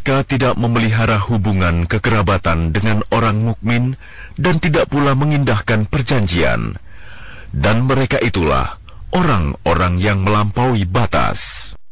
mereka tidak memelihara hubungan kekerabatan dengan orang mukmin dan tidak pula mengindahkan perjanjian. Dan mereka itulah orang-orang yang melampaui batas.